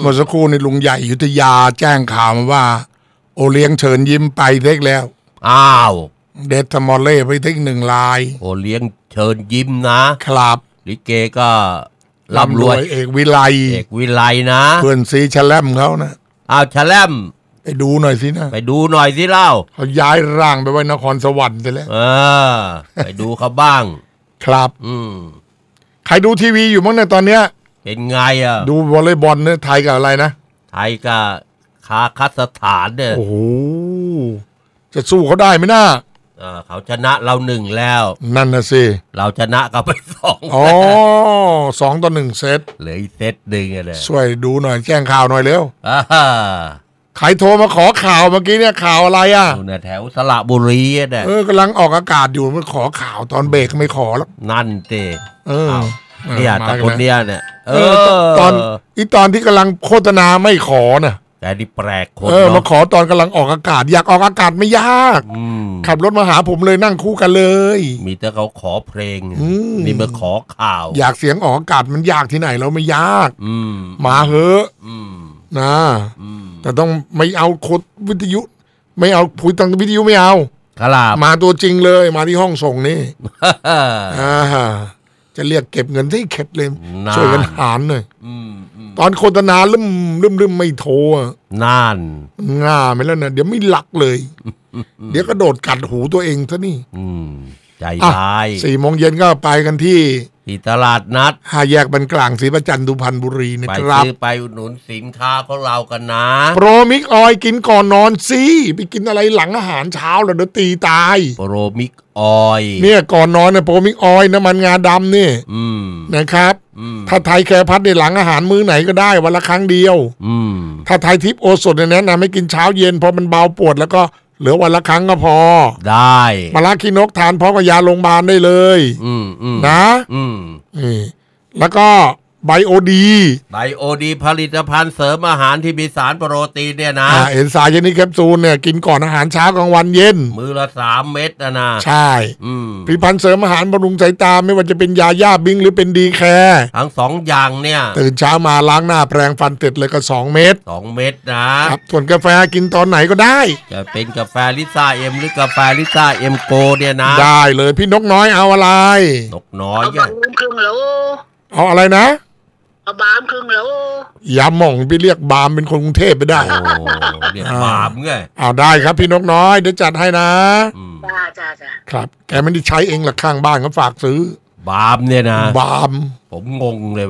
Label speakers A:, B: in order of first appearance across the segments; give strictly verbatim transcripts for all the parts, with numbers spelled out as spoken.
A: มื่อสักครู่ในลุงใหญ่อยุธยาแจ้งข่าวมาว่าโอเลี้ยงเชิญยิ้มไปเล็กแล้ว
B: อ้าว
A: เดทมอลเล่ไปทิ้งหนึ่งลาย
B: โอเลี้ยงเชิญยิ้มนะครับลิเกก็ร่ำรวย
A: เอกวิไล
B: เอกวิไลนะ
A: เพื่อนซีแชลมเขานะ
B: อ้าวแชลม
A: ไปดูหน่อยสินะ
B: ไปดูหน่อยสิเล่า
A: เขาย้ายร่างไปไว้นครสวรรค์ไปแล้ว
B: เออไปดูเขาบ้าง
A: ครับ
B: อืม
A: ใครดูทีวีอยู่มั้งเนี่ยตอนเนี้ย
B: เป็นไงอ่ะ
A: ดูวอลเลย์บอลเนี่ยไทยกับอะไรนะ
B: ไทยกับคาซัคสถานเนี่ย
A: โอ้โหจะสู้เขาได้ไหมน่า
B: เขาชนะเราหนึ่งแล้ว
A: นั่นน่ะสิ
B: เราชนะเขาไปสอง
A: อ๋อสองต่อหนึ่งเซต
B: เหลืออีกเซตหนึ่งอ่ะเนี่ย
A: ช่วยดูหน่อยแจ้งข่าวหน่อยเร็ว
B: อ่า
A: ใครโทรมาขอข่าวเมื่อกี้เนี่ยข่าวอะไรอ่ะ
B: อยู่ในแถวสระบุรีเนี่ย
A: เออกำลังออกอากาศอยู่มันขอข่าวตอนเบรกไม่ขอแล้ว
B: นั่นเต้
A: เออ
B: เนี่ยแต่คนเนี้ยเนี่ย
A: เออตอนอีตอนที่กำลังโฆษณาไม่ขอน่ะ
B: แต่นี่แปลกคน
A: เออมาขอตอนกำลังออกอากาศอยากออกอากาศไม่ยากขับรถมาหาผมเลยนั่งคู่กันเลย
B: มีแต่เขาขอเพลงนี่มาขอข่าว
A: อยากเสียงออกอากาศมันยากที่ไหนเราไม่ยากมาเหอะนะแต่ต้องไม่เอาโคดวิทยุไม่เอาคุยทางวิทยุไม่เอามาตัวจริงเลยมาที่ห้องส่งนี่อ่าจะเรียกเก็บเงินที่เก็บเลยช่วยกันหารหน่อยตอนโฆษณาลืมลืมลืมไม่โทร
B: น่าน
A: ง่าไม่แล้วนะเดี๋ยวไม่หลักเลยเดี๋ยวกระโดดกัดหูตัวเองซะนี่
B: ใจร้าย
A: สี่โมงเย็นก็ไปกันที่
B: ที่ตลาดนัด
A: ห้าแยกบรรกลางศรีประจันทร์สุพรรณบุรีนะครับ
B: ไปซื้อไปอุดหนุนสินค้าของเรากันนะ
A: โปรมิกออยกินก่อนนอนสิไปกินอะไรหลังอาหารเช้าแล้วเดี๋ยวตีตาย
B: โปรมิกออย
A: เนี่ยก่อนนอนเนี่ยโปรมิกออยน้ำมันงาดำนี่นะครับถ้าไทยแคร์พัดในหลังอาหารมื้อไหนก็ได้วันละครั้งเดียวถ้าไทยทิพย์โอสถเนี่ยแนะนำให้กินเช้าเย็นเพราะมันเบาปวดแล้วก็เหลือวันละครั้งก็พอ
B: ได้
A: มะระขี้นกทานพร้อมกับยาโรงพยาบาลได้เลยนะแล้วก็ไบโอดี
B: ไบโอดีผลิตภัณฑ์เสริมอาหารที่มีสารโปรตีนเนี่ยนะ
A: เอนไซม์นี่แคปซูลเนี่ยกินก่อนอาหารเช้ากลางวันเย็น
B: มื้อละสามเม็ดนะนะ
A: ใช่ผลิตภัณฑ์เสริมอาหารบำรุงสายตาไม่ว่าจะเป็นยาย่าบิงหรือเป็นดีแคร์
B: ทั้งสองอย่างเนี่ย
A: ตื่นเช้ามาล้างหน้าแปรงฟันเสร็จเลยก็สองเม็ด
B: สองเม็ดนะครับ
A: ส่วนกาแฟกินตอนไหนก็ได้
B: จะเป็นกาแฟลิซ่าเอ็มหรือกาแฟลิซ่าเอ็มโกเนี่ยนะ
A: ได้เลยพี่นกน้อยเอาอะไร
B: นกน้อย
C: เอาบามครึ่งโล
A: เอาอะไรนะ
C: เอาบามครึ่งโล
A: อย่ามองไปเรียกบามเป็นคนกรุงเทพไปได้
B: โอ้เรียกบามไง
A: เอาได้ครับพี่นกน้อยเดี๋ยวจัดให้นะ
C: จ้าจ้าจ้า
A: ครับแกไม่ได้ใช้เองหรอกข้างบ้านเขาฝากซื้
B: อบามเนี่ยนะ
A: บาม
B: ผมงงเลย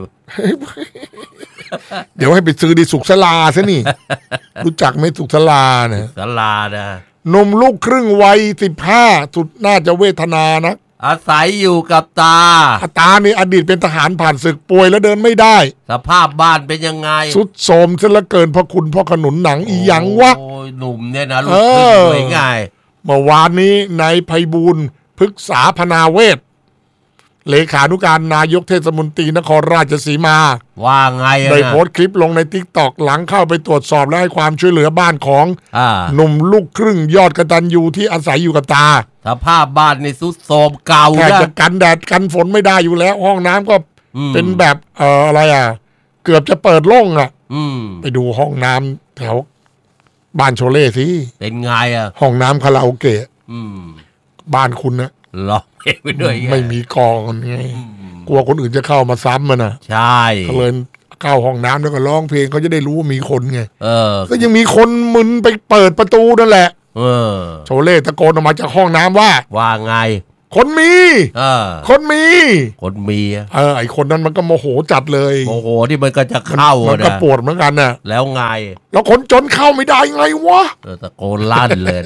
A: เดี๋ยวให้ไปซื้อดีสุขศาลาซะนี่รู้จักไหมสุขศาลาเนี่ย
B: ศาลานะ
A: นมลูกครึ่งวัยสิบห้าสุดน่าจะเวทนานะ
B: อาศัยอยู่กับตา
A: ตาในอดีตเป็นทหารผ่านศึกป่วยแล้วเดินไม่ได้
B: สภาพบ้านเป็นยังไง
A: สุดโทรมซะเหลือเกินเพราะคุณพ่อขนุนหนังอีหยังวะ
B: โอ้ยหนุ่มเนี่ยนะลูกขึ้นสวยง่าย
A: เมื่อวานนี้นายไพบูลย์พฤกษาพนาเวทเลขานุการนายกเทศมนตรีนครราชสีมา
B: ว่าไง
A: ได้โพสต์คลิปลงใน ติ๊กต็อก หลังเข้าไปตรวจสอบและให้ความช่วยเหลือบ้านของหนุ่มลูกครึ่งยอดกตัญญูที่อาศัยอยู่กับตา
B: สภาพบ้านในสุดโทรมเก่า
A: แทบจะกันแดดกันฝนไม่ได้อยู่แล้วห้องน้ำก็เป็นแบบเอ่ออะไรอ่ะเกือบจะเปิดโล่งอ่ะไปดูห้องน้ำแถวบ้านโชเล่สิ
B: เป็นไงอ่ะ
A: ห้องน้ำคาราโอเกะบ้านคุณนะ
B: ร้องเพลงไปด้วย
A: ไม่มีกองไงกลัวคนอื่นจะเข้ามาซ้ำมันอ่ะ
B: ใช่
A: ก็เลยเข้าห้องน้ำแล้วก็ร้องเพลงเขาจะได้รู้ว่ามีคนไง
B: เออ
A: ก็ยังมีคนมึนไปเปิดประตูนั่นแหละ
B: เออ
A: โชเล่ตะโกนออกมาจากห้องน้ำว่า
B: ว่าไง
A: คนมี
B: เออ
A: คนมี
B: คนมี
A: เออไอคนนั้นมันก็โมโหจัดเลย
B: โมโหที่มันก็จะเข้า
A: มันก็ปวดเหมือนกันน่ะ
B: แล้วไง
A: แล้วคนจนเข้าไม่ได้ไงวะ
B: เออตะโกนลั่นเลย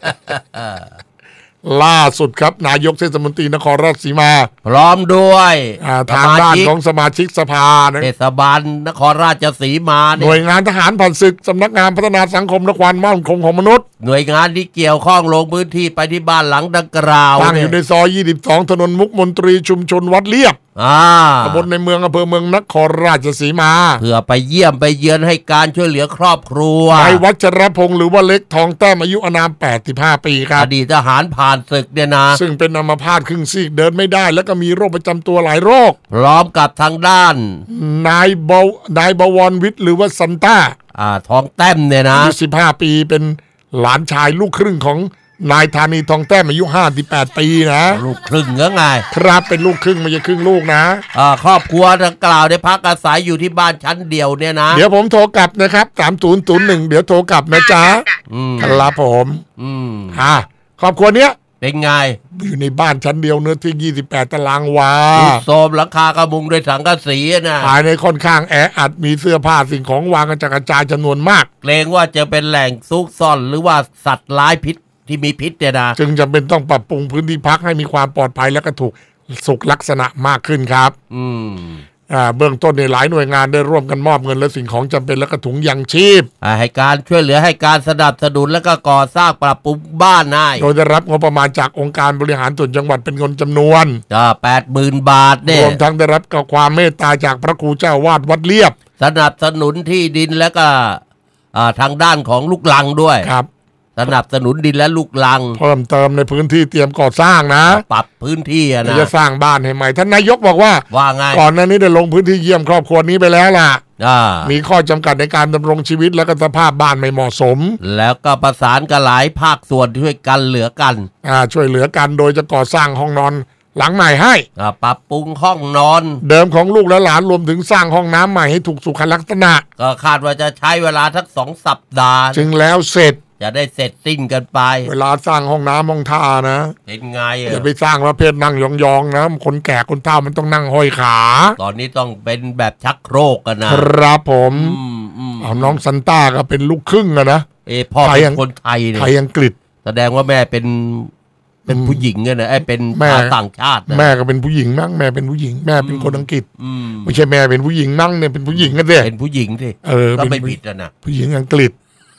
A: ล่าสุดครับนายกเทศมนตรีนครราชสีมา
B: พร้อมด้วย
A: ทางด้านของสมาชิกสภา
B: เทศบาลนครราชสีมา
A: หน่วยงานทหารผ่านศึกสำนักงานพัฒนาสังคมและความมั่นคงของมนุษย์
B: หน่วยงานที่เกี่ยวข้องลงพื้นที่ไปที่บ้านหลังดังกล่าว
A: ตั้งอยู่ในซอยยี่สิบสองถนนมุกมนตรีชุมชนวัดเลียบ
B: อ่า
A: ตำบลในเมืองอำเภอเมืองนครราชสีมา
B: เพื่อไปเยี่ยมไปเยือนให้การช่วยเหลือครอบครัวน
A: ายวัชรพงษ์หรือว่าเล็กทองแต้มอายุอานามแปดสิบห้าปีครับ
B: อดีตทหารผ่านศึกเนี่ยนะ
A: ซึ่งเป็นอัมพาตครึ่งซีกเดินไม่ได้แล้วก็มีโรคประจำตัวหลายโรค
B: พร้อมกับทางด้าน
A: นายเบานายบวรวิทย์หรือว่าซันต้า
B: อ่าทองแต้มเนี่ยนะ
A: อายุสิบห้าปีเป็นหลานชายลูกครึ่งของนายธานีทองแต้มอายุห้าสิบแปดปีนะ
B: ลูกครึ่งเหรอไง
A: ครับเป็นลูกครึ่งไม่ใช่ครึ่งลูกนะ
B: อ่าครอบครัวดังกล่าวได้พักอาศัยอยู่ที่บ้านชั้นเดียวเนี่ยนะ
A: เดี๋ยวผมโทรกลับนะครับสามศูนย์ศูนย์หนึ่งเดี๋ยวโทรกลับนะจ๊ะครับผม
B: อืม
A: อ่าครอบครัวเนี้ย
B: เป็นไง
A: อยู่ในบ้านชั้นเดียวเนื้อที่ยี่สิบแปดตารางวา
B: โซมหลังคากระมุงด้วยสังกะสีนะ
A: ภายในค่อนข้างแออัดมีเสื้อผ้าสิ่งของวางกระจายจำนวนมาก
B: เกรงว่าจะเป็นแหล่งซุกซ่อนหรือว่าสัตว์ร้ายพิษที่มีพิษเนี่ยนะ
A: จึงจำเป็นต้องปรับปรุงพื้นที่พักให้มีความปลอดภัยและก็ถูกสุขลักษณะมากขึ้นครับ
B: อืม
A: อ่าเบื้องต้นในหลายหน่วยงานได้ร่วมกันมอบเงินและสิ่งของจำเป็นและก็ถุงยังชีพ
B: ให้การช่วยเหลือให้การสนับสนุนและก็ก่อสร้างปรับปรุงบ้านให้
A: โดยได้รับงบประมาณจากองค์การบริหารส่วนจังหวัดเป็นเงินจำนวน
B: อ่าแปดหมื่นบาทเนี่ย
A: รวมทั้งได้รับกับความเมตตาจากพระครูเจ้าวาดวัดเลียบ
B: สนับสนุนที่ดินและก็อ่าทางด้านของลูกลังด้วย
A: ครับ
B: สนับสนุนดินและลูกลัง
A: เพิ่มเติมในพื้นที่เตรียมก่อสร้างนะ
B: ปรับพื้นที่นะ
A: จะสร้างบ้านให้ใหม่ท่านนายกบอกว่า
B: ว่าไง
A: ก่อนหน้านี้ได้ลงพื้นที่เยี่ยมครอบครัวนี้ไปแล้วล่ะมีข้อจำกัดในการดำรงชีวิตและก็สภาพบ้านไม่เหมาะสม
B: แล้วก็ประสานกับหลายภาคส่วนช่วยกันเหลือกัน
A: อ่าช่วยเหลือกันโดยจะก่อสร้างห้องนอนหลังใหม่ให้
B: ปรับปรุงห้องนอน
A: เดิมของลูกและหลานรวมถึงสร้างห้องน้ำใหม่ให้ถูกสุขลักษณะ
B: ก็คาดว่าจะใช้เวลาทั้งสองสัปดาห์
A: จึงแล้วเสร็จ
B: จะได้เสร็จสิ้นกันไป
A: เวลาสร้างห้องน้ำห้องท่านะ
B: เป็นไง
A: อย่าไปสร้างประเภทนั่งยองๆนะคนแก่คนเฒ่ามันต้องนั่งห้อยขา
B: ตอนนี้ต้องเป็นแบบชักโครกกันนะ
A: ครับผมเอาน้องซันต้าก็เป็นลูกครึ่งอะนะ
B: เอพ่อเป็นคนไทยเนี่ย
A: ไทยอังกฤษ
B: แสดงว่าแม่เป็นเป็นผู้หญิงเนี่ยนะไอ้เป็นแม่ต่างชาติ
A: แม่ก็เป็นผู้หญิงมั้งแม่เป็นผู้หญิงแม่เป็นคนอังกฤษไม่ใช่แม่เป็นผู้หญิงนั่งเนี่ยเป็นผู้หญิงกันเลย
B: เป็นผู้หญิงที่
A: เออ
B: ก็ไม่ผิดนะ
A: ผู้หญิงอังกฤษ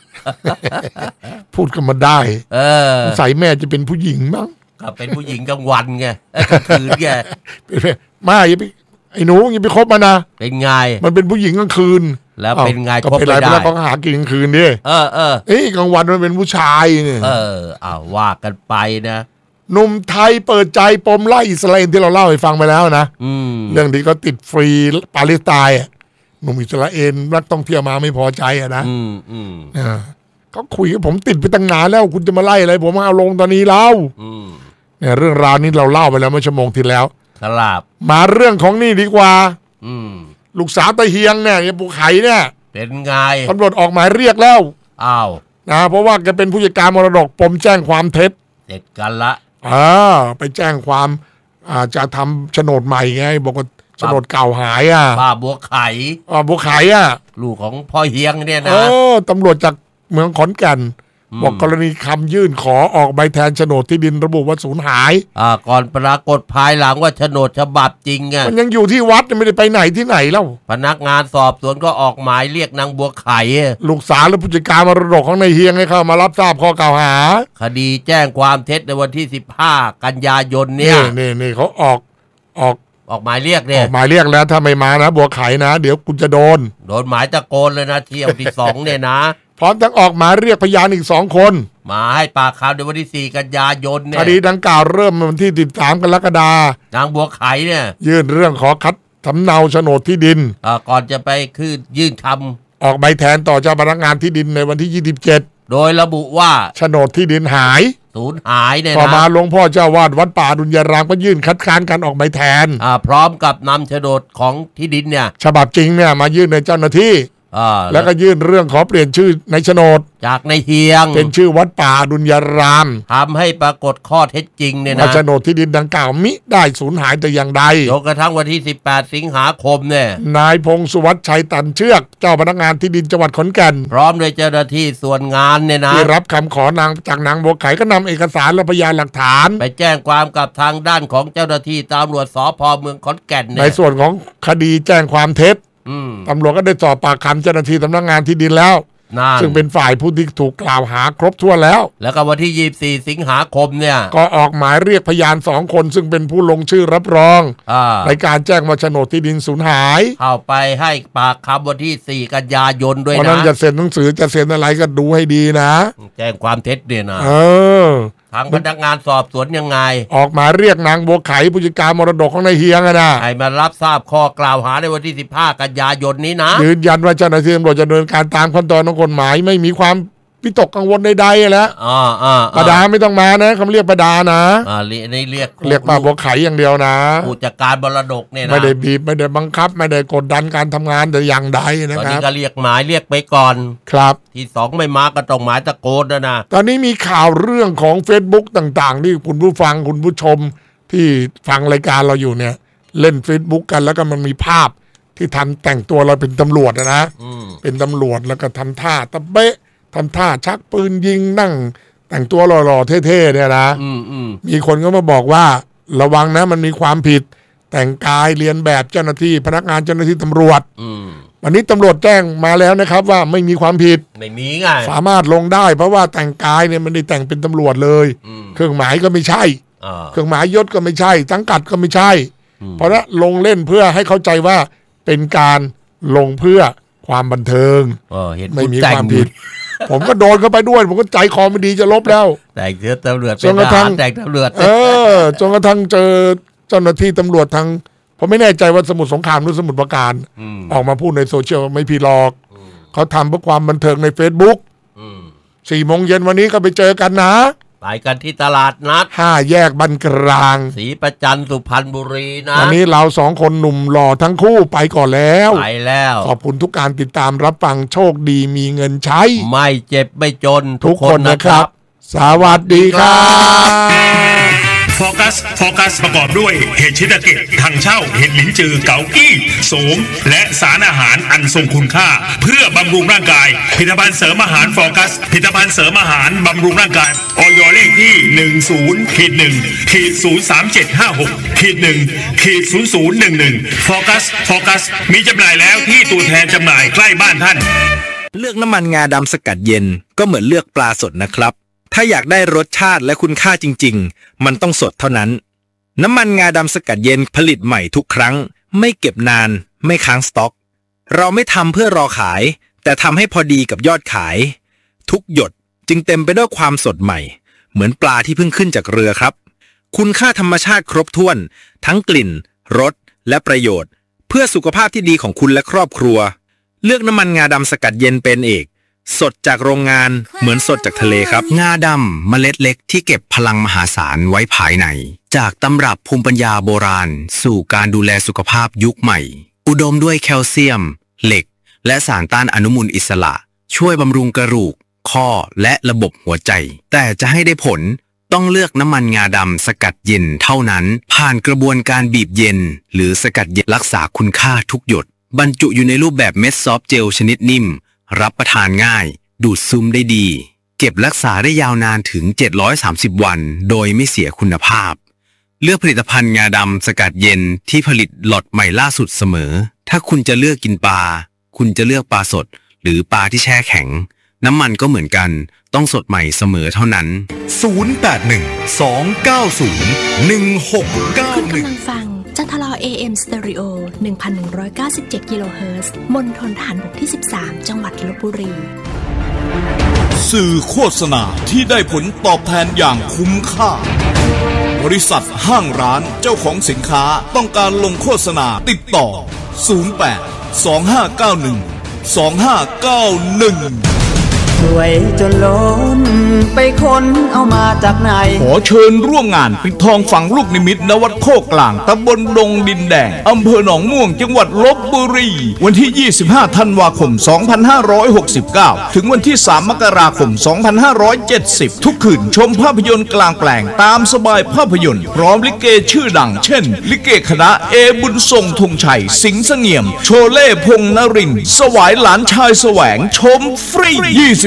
A: พูดกันมาได้
B: เออ
A: ใส่แม่จะเป็นผู้หญิงมั้ง
B: ก็เป็นผู้หญิงกลางวันไงกลางคืนไง
A: มาอย่าไปไอ้หนูอย่าไปคบมันนะ
B: เป็นไง
A: มันเป็นผู้หญิงกลางคืน
B: แล้วเป็นไง
A: ก็เป็นไรไปแล้วก็หากินกลางคืนดิ
B: เออเออ
A: เอ้ยกลางวันมันเป็นผู้ชายเนี่ย
B: เอออ้าวว่ากันไปนะ
A: หนุ่มไทยเปิดใจปมไล่อิสราเอลที่เราเล่าให้ฟังไปแล้วนะเรื่องนี้ก็ติดฟรีปาเลสไตน์หนุ่มอิสราเอลนักท่องเที่ยวมาไม่พอใจอะนะเขาคุยกับผมติดไปตั้งนานแล้วคุณจะมาไล่อะไรผมเอาลงตอนนี้เล่าเนี่ยเรื่องราวนี้เราเล่าไปแล้วเมื่อชั่วโมงที่แล้ว
B: ครับ
A: มาเรื่องของนี่ดีกว่าลูกสาวตะเฮียงเนี่ยยายปูไข่เนี่ย
B: เป็นไง
A: ตำรวจออกหมายเรียกแล้ว
B: อ้าว
A: นะเพราะว่าแกเป็นผู้จัดการมรดกปมแจ้งความเท็จ
B: เสร็จกันละ
A: อ่าไปแจ้งความอ่าจะทำโฉนดใหม่ไงบอกว่าโฉนดเก่าหายอ่ะ
B: ป้าบัวไข่
A: อ่าบัวไข่อ่ะ
B: ลูกของพ่อเฮียงเนี่ยนะ
A: เออตำรวจจากเมืองขอนแก่นบอกกรณีคำยื่นขอออกใบแทนโฉนดที่ดินระบุว่าสูญหาย
B: อ่าก่อนปรากฏภายหลังว่าโฉนดฉบับจริงอ่ะ
A: มันยังอยู่ที่วัดไม่ได้ไปไหนที่ไหนแล้ว
B: พนักงานสอบสวนก็ออกหมายเรียกนางบัวไข่
A: ลูกสาวและผู้จัดการมรดกของนายเฮียงให้เข้ามารับทราบข้อกล่าวหา
B: คดีแจ้งความเท็จในวันที่สิบห้ากันยายนเนี่ย
A: นี่นี่เขาออกออก
B: ออกหมายเรียกเนี่ย
A: ออกหมายเรียกแล้วถ้าไม่มานะบัวไข่นะเดี๋ยวคุณจะโดน
B: โดนหมายตะโกนเลยนะเที่ยวที่สองเนี่ยนะ
A: พร้อมทั้งออกหมายเรียกพยานอีกสองคน
B: มาให้ปากคำในวันที่สี่กันยายนเนี่ย
A: คดีดังกล่าวเริ่มวันที่สิบสามกรกฎาคม
B: นางบัวไข่เนี่ย
A: ยื่นเรื่องขอคัดสำเนาโฉนดที่ดิน
B: อ่าก่อนจะไปคือยื่นค
A: ำออกใบแทนต่อเจ้าพนักงานที่ดินในวันที่ยี่สิบเจ็ด
B: โดยระบุว่า
A: โฉนดที่ดินหาย
B: สูญหายเนี่ยนะ
A: ต่อมาหลวงพ่อเจ้าวาดวัดป่าดุลยารามก็ยื่นคัดค้านการออกใบแทน
B: อ่าพร้อมกับนำโฉนดของที่ดินเนี่ย
A: ฉบับจริงเนี่ยมายื่นในเจ้าหน้าที่แล้วก็ยื่นเรื่องขอเปลี่ยนชื่อในโฉนด
B: จากในเฮียง
A: เป็นชื่อวัดป่าดุลยาราม
B: ทำให้ปรากฏข้อเท็จจริงเนี่ยนะ
A: โฉนดที่ดินดังกล่าวมิได้สูญหายแต่อย่างใด
B: จนกระทั่งวันที่สิบแปดสิงหาคมเนี่ย
A: นายพงศ์สุวัชชัยตันเชือกเจ้าพนักงานที่ดินจังหวัดขอนแก่น
B: พร้อมด้วยเจ้าหน้าที่ส่วนงานเนี่ยนะ
A: ที่รับคำขอนางจากนางบัวไข่ก็นำเอกสารและพยานหลักฐาน
B: ไปแจ้งความกับทางด้านของเจ้าหน้าที่ตำรวจสภ.เมืองขอนแก่น
A: ในส่วนของคดีแจ้งความเท็จตำรวจก็ได้สอบปากคำเจ้าหน้าที่สำนักงานที่ดินแล้วซึ่งเป็นฝ่ายผู้ที่ถูกกล่าวหาครบถ้วนแล้ว
B: แล้วก็วันที่ยี่สิบสี่สิงหาคมเนี่ย
A: ก็ออกหมายเรียกพยานสองคนซึ่งเป็นผู้ลงชื่อรับรองในการแจ้งว่าโฉนดที่ดินสูญหาย
B: เข้าไปให้ปากคำวันที่สี่กันยายนด้วยนะเพราะ
A: นั้นจะเซ็นหนังสือจะเซ็นอะไรก็ดูให้ดีนะ
B: แจ้งความเท็จเนี่ยนะ
A: เออ
B: ทางพนักงานสอบสวนยังไง
A: ออกหมายเรียกนางบัวไขผู้จัดการมรดกของนายเฮียงนะ
B: ให้มารับทราบข้อกล่าวหาในวันที่สิบห้ากันยายนนี้นะ
A: ยืนยันว่าเจ้าหน้าที่ตำรวจจะดำเนินการตามขั้นตอนของกฎหมายไม่มีความวิตกกังวลใดๆแล้ว
B: อ่าอ่า
A: ประดาไม่ต้องมานะคำเรียกประดานะ
B: อ่าเรียกเรียก
A: เรียกป้าบัวไขอย่างเดียวนะ
B: ผู้จัดการมรดกเนี่ยนะ
A: ไม่ได้บีบไม่ได้บังคับไม่ได้กดดันการทำงานแต่อย่างใดนะครับตอนนี้
B: ก็เรียกหมายเรียกไปก่อน
A: ครับ
B: ที่สองไม่มาก็ต้องหมายตะโกนนะนะ
A: ตอนนี้มีข่าวเรื่องของ Facebook ต่างๆที่คุณผู้ฟังคุณผู้ชมที่ฟังรายการเราอยู่เนี่ยเล่น Facebook กันแล้วก็มันมีภาพที่ทำแต่งตัวเราเป็นตำรวจนะเป็นตำรวจแล้วก็ทำท่าตะเบ๊ะทำท่าชักปืนยิงนั่งแต่งตัวหล่อๆเท่ๆเนี่ยนะมีคนก็มาบอกว่าระวังนะมันมีความผิดแต่งกายเรียนแบบเจ้าหน้าที่พนักงานเจ้าหน้าที่ตำรวจวันนี้ตำรวจแจ้งมาแล้วนะครับว่าไม่มีความผิด
B: ไม่มีไง
A: สามารถลงได้เพราะว่าแต่งกายเนี่ยมันได้แต่งเป็นตำรวจเลยเครื่องหมายก็ไม่ใช่เครื่องหมายยศก็ไม่ใช่สังกัดก็ไม่ใช่เพราะนั้นลงเล่นเพื่อให้เข้าใจว่าเป็นการลงเพื่อความบันเทิงไม่มีความผิดผมก็โดนเข้าไปด้วยผมก็ใจคอไม่ดีจะลบแล้ว
B: แต่งเสื้อตำรวจเป็นทหารแต่งตำรวจ
A: เออจนกระทั่งเจอเจ้าหน้าที่ตำรวจทางผมไม่แน่ใจว่าสมุทรสงครามหรือสมุทรปราการออกมาพูดในโซเชียลไม่ผิดหรอกเขาทำเพื่อความบันเทิงใน Facebook สี่โมงเย็นวันนี้ก็ไปเจอกันนะ
B: ไปกันที่ตลาดนัด
A: ห้าแยกบันกลาง
B: ศรีประจันสุพรรณบุรีนะ
A: วันนี้เราสองคนหนุ่มหล่อทั้งคู่ไปก่อนแล้ว
B: ไปแล้ว
A: ขอบคุณทุกการติดตามรับฟังโชคดีมีเงินใช้
B: ไม่เจ็บไม่จน
A: ทุกคนนะครับสวัสดีครับ
D: โฟกัสโฟกัสประกอบด้วยเห็ดชิตาเกะถังเช่าเห็ดหลินจือเกากี้โสมและสารอาหารอันทรงคุณค่าเพื่อบำรุงร่างกายผลิตภัณฑ์เสริมอาหารโฟกัสผลิตภัณฑ์เสริมอาหารบำรุงร่างกายอย.เลขที่ หนึ่ง ศูนย์ หนึ่ง ศูนย์ สาม เจ็ด ห้า หก หนึ่ง ศูนย์ ศูนย์ หนึ่ง หนึ่งโฟกัสโฟกัสมีจำหน่ายแล้วที่ตัวแทนจำหน่ายใกล้บ้านท่าน
E: เลือกน้ำมันงาดำสกัดเย็นก็เหมือนเลือกปลาสดนะครับถ้าอยากได้รสชาติและคุณค่าจริงๆมันต้องสดเท่านั้นน้ำมันงาดำสกัดเย็นผลิตใหม่ทุกครั้งไม่เก็บนานไม่ค้างสต็อกเราไม่ทำเพื่อรอขายแต่ทำให้พอดีกับยอดขายทุกหยดจึงเต็มไปด้วยความสดใหม่เหมือนปลาที่เพิ่งขึ้นจากเรือครับคุณค่าธรรมชาติครบถ้วนทั้งกลิ่นรสและประโยชน์เพื่อสุขภาพที่ดีของคุณและครอบครัวเลือกน้ำมันงาดำสกัดเย็นเป็นเอกสดจากโรงงานเหมือนสดจากทะเลครับงาดำเมล็ดเล็กที่เก็บพลังมหาศาลไว้ภายในจากตำรับภูมิปัญญาโบราณสู่การดูแลสุขภาพยุคใหม่อุดมด้วยแคลเซียมเหล็กและสารต้านอนุมูลอิสระช่วยบำรุงกระดูกข้อและระบบหัวใจแต่จะให้ได้ผลต้องเลือกน้ำมันงาดำสกัดเย็นเท่านั้นผ่านกระบวนการบีบเย็นหรือสกัดเย็นรักษาคุณค่าทุกหยดบรรจุอยู่ในรูปแบบเม็ดซอฟต์เจลชนิดนิ่มรับประทานง่ายดูดซึมได้ดีเก็บรักษาได้ยาวนานถึงเจ็ดร้อยสามสิบวันโดยไม่เสียคุณภาพเลือกผลิตภัณฑ์งาดำสกัดเย็นที่ผลิตล็อตใหม่ล่าสุดเสมอถ้าคุณจะเลือกกินปลาคุณจะเลือกปลาสดหรือปลาที่แช่แข็งน้ำมันก็เหมือนกันต้องสดใหม่เสมอเท่านั้น
F: ศูนย์ แปด หนึ่ง สอง เก้า ศูนย์ หนึ่ง หก เก้า หนึ่ง
G: คุณกำลังฟังจันทลอ เอ เอ็ม Stereo หนึ่งพันหนึ่งร้อยเก้าสิบเจ็ด กิโลเฮิรตซ์ มณฑลทหารบกที่สิบสามจังหวัดลพบุรี
F: สื่อโฆษณาที่ได้ผลตอบแทนอย่างคุ้มค่าบริษัทห้างร้านเจ้าของสินค้าต้องการลงโฆษณาติดต่อศูนย์ แปด สอง ห้า เก้า หนึ่ง สอง ห้า เก้า หนึ่ง
H: สวยจนล้นไปค้นเอามาจากไหน
F: ขอเชิญร่วมงานปิดทองฝังลูกนิมิตณวัดโคกกลางตำบลดงดินแดงอำเภอหนองม่วงจังหวัดลพบุรีวันที่ยี่สิบห้าธันวาคมสองพันห้าร้อยหกสิบเก้าถึงวันที่สามมกราคมสองพันห้าร้อยเจ็ดสิบทุกคืนชมภาพยนตร์กลางแปลงตามสบายภาพยนตร์พร้อมลิเกชื่อดังเช่นลิเกคณะเอบุญทรงธงชัยสิงห์เสงี่ยมโชเล่พงษ์นรินทร์สวายหลานชายแสวงชมฟรียี่สิบ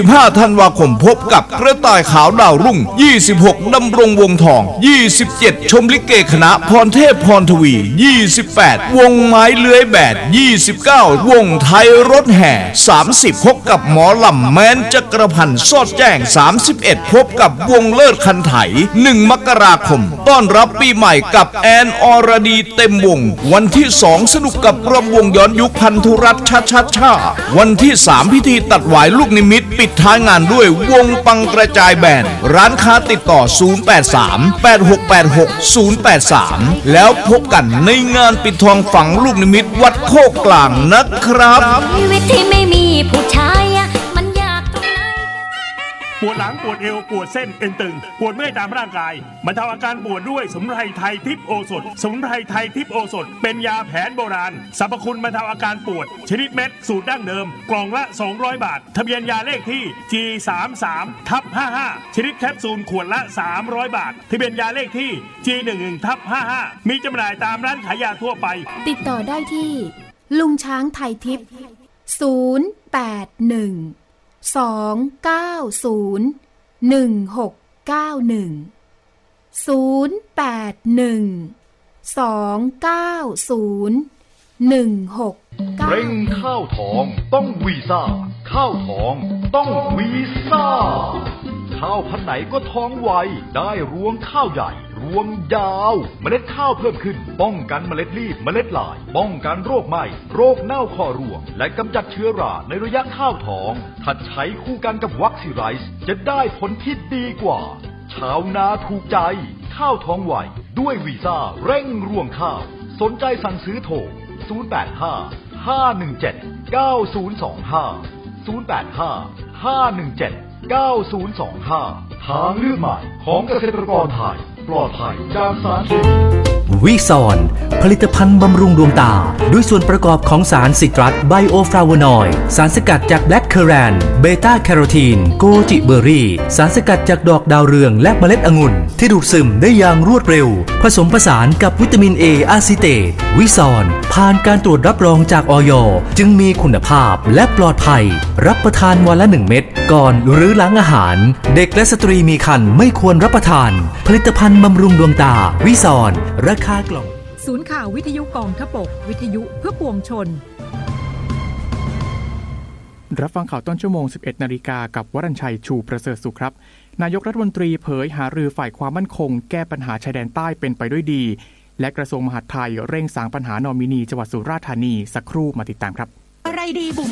F: บห้า ธันวาคมพบกับกระต่ายขาวดาวรุ่งยี่สิบหกดำรงวงทองยี่สิบเจ็ดชมลิเกคณะพรเทพพรทวียี่สิบแปดวงไม้เลื้อยแบดยี่สิบเก้าวงไทยรถแห่สามสิบพบกับหมอลำแม้นจักรพันธ์สอดแจ้งสามสิบเอ็ดพบกับวงเลิศคันไถหนึ่งมกราคมต้อนรับปีใหม่กับแอนอรดีเต็มวงวันที่สองสนุกกับรำวงย้อนยุคพันธุรัตน์ชาชาชาวันที่สามพิธีตัดหวายลูกนิมิตปิดท้ายงานด้วยวงปังกระจายแบนด์ร้านค้าติดต่อศูนย์ แปด สาม แปด หก แปด หก ศูนย์ แปด สามแล้วพบกันในงานปิดทองฝังลูกนิมิตวัดโคกกลางนะครับ
I: ชีวิตที่ไม่มีผู้ชายมันยากตรงไหน
D: ปวดหลังปวดเอวปวดเส้นเอ็นตึงปวดเมื่อยตามร่างกายบรรเทาอาการปวดด้วยสมุนไพรไทยทิพย์โอสถสมุนไพรไทยทิพย์โอสถเป็นยาแผนโบราณสรรพคุณบรรเทาอาการปวดชนิดเม็ดสูตรดั้งเดิมกล่องละสองร้อยบาททะเบียนยาเลขที่ จี สามสิบสาม ทับ ห้าห้า ชนิดแคปซูลขวดละสามร้อยบาททะเบียนยาเลขที่ จี หนึ่งสิบ ทับ ห้าห้า มีจำหน่ายตามร้านขายยาทั่วไป
J: ติดต่อได้ที่ลุงช้างไทยทิพย์ศูนย์ แปด หนึ่ง สอง เก้า ศูนย์ หนึ่ง หก เก้า หนึ่ง ศูนย์ แปด หนึ่ง สอง เก้า ศูนย์ หนึ่ง หก เก้า
K: เร่งข้าวทองต้องวีซ่าข้าวทองต้องวีซ่าข้าวพันธุ์ไหนก็ท้องไวได้รวงข้าวใหญ่รวงยาวเมล็ดข้าวเพิ่มขึ้นป้องกันเมล็ดรีบเมล็ดลายป้องกันโรคไหม้โรคเน่าคอรวงและกำจัดเชื้อราในระยะข้าวทองถ้าใช้คู่กันกับวัคซีไรซ์จะได้ผลที่ดีกว่าชาวนาถูกใจข้าวท้องไวด้วยวีซ่าเร่งรวงข้าวสนใจสั่งซื้อโทรศูนย์ แปด ห้า ห้า หนึ่ง เจ็ด เก้า ศูนย์ สอง ห้า ศูนย์ แปด ห้า ห้า หนึ่ง เจ็ด เก้า ศูนย์ สอง ห้าทางเลือกใหม่ของเกษตรกรไทยปลอดภัยจากสารเคมี
L: วิซอนผลิตภัณฑ์บำรุงดวงตาด้วยส่วนประกอบของสารซิตรัสไบโอฟลาโวนอยด์สารสกัดจากแบล็คเคอแรนเบต้าแคโรทีนโกจิเบอร์รี่สารสกัดจากดอกดาวเรืองและเมล็ดองุ่นที่ดูดซึมได้อย่างรวดเร็วผสมผสานกับวิตามินเออะซิเตตวิซอนผ่านการตรวจรับรองจากอย.จึงมีคุณภาพและปลอดภัยรับประทานวันละหนึ่งเม็ดก่อนหรือหลังอาหารเด็กและสตรีมีครรภ์ไม่ควรรับประทานผลิตภัณฑ์บำรุงดวงตาวิซอนราคากล่อง
M: ศูนย์ข่าววิทยุกองทพบกวิทยุเพื่อปวงชน
N: รับฟังข่าวต้นชั่วโมง สิบเอ็ดนาฬิกากับวรัญชัยชูประเสริฐสุขครับนายกรัฐมนตรีเผยหารือฝ่ายความมั่นคงแก้ปัญหาชายแดนใต้เป็นไปด้วยดีและกระทรวงมหาดไทยเร่งสางปัญหานอมินีจังหวัดสุราษฎร์ธานีสักครู่มาติดตามครับ
O: อะไรดีบุ๋ม